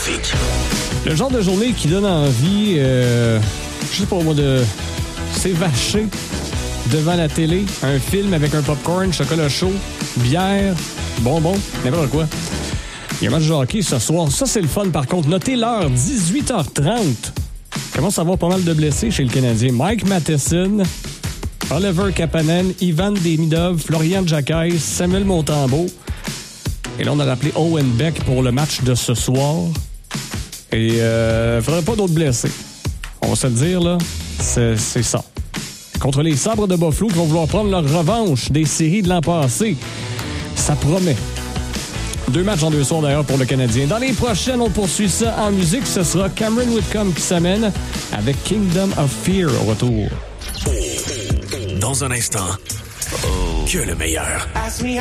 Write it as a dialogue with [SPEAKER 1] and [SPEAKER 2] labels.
[SPEAKER 1] trafic.
[SPEAKER 2] Le genre de journée qui donne envie, je sais pas moi, de s'évacher devant la télé, un film avec un popcorn, chocolat chaud, bière, bonbons, n'importe quoi. Il y a un match de hockey ce soir. Ça, c'est le fun, par contre. Notez l'heure, 18h30. Commence à avoir pas mal de blessés chez le Canadien. Mike Matheson, Oliver Kapanen, Ivan Demidov, Florian Jacquet, Samuel Montembeault. Et là, on a rappelé Owen Beck pour le match de ce soir. Et il ne faudrait pas d'autres blessés. On va se le dire, là, c'est ça. Contre les Sabres de Buffalo qui vont vouloir prendre leur revanche des séries de l'an passé. Ça promet. 2 matchs en 2 soirs, d'ailleurs, pour le Canadien. Dans les prochaines, on poursuit ça en musique. Ce sera Cameron Whitcomb qui s'amène avec Kingdom of Fear au retour.
[SPEAKER 1] Dans un instant, que le meilleur.